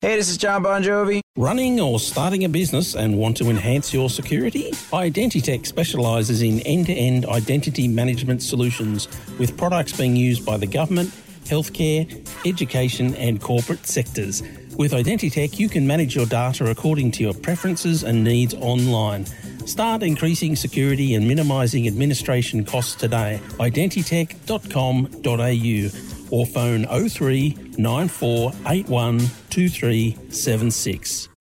Hey, this is John Bon Jovi. Running or starting a business and want to enhance your security? Identitech specialises in end-to-end identity management solutions with products being used by the government, healthcare, education and corporate sectors. With Identitech, you can manage your data according to your preferences and needs online. Start increasing security and minimising administration costs today. Identitech.com.au or phone 03 9481 2376.